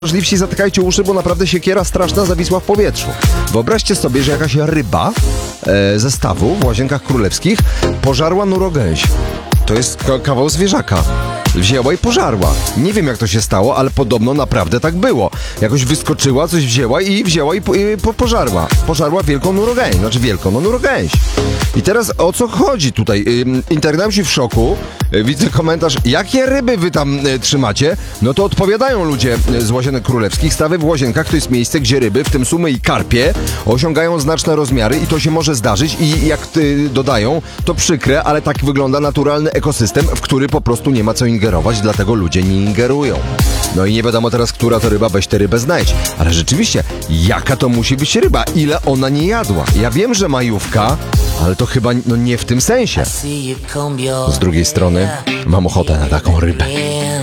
Możliwsi zatykajcie uszy, bo naprawdę siekiera straszna zawisła w powietrzu. Wyobraźcie sobie, że jakaś ryba ze stawu w Łazienkach Królewskich pożarła nurogęś. To jest kawał zwierzaka. Wzięła i pożarła. Nie wiem, jak to się stało, ale podobno naprawdę tak było. Jakoś wyskoczyła, coś wzięła i pożarła. Pożarła wielką nurogęś. Znaczy wielką, no nurogęś. I teraz o co chodzi tutaj? Internauci w szoku. Widzę komentarz, jakie ryby wy tam trzymacie? No to odpowiadają ludzie z Łazienek Królewskich. Stawy w Łazienkach to jest miejsce, gdzie ryby, w tym sumy i karpie, osiągają znaczne rozmiary i to się może zdarzyć i jak dodają, to przykre, ale tak wygląda naturalny ekosystem, w który po prostu nie ma co ingerować, dlatego ludzie nie ingerują. No i nie wiadomo teraz, która to ryba, weź tę rybę znajdź. Ale rzeczywiście, jaka to musi być ryba? Ile ona nie jadła? Ja wiem, że majówka, ale to chyba nie w tym sensie. Z drugiej strony mam ochotę na taką rybę.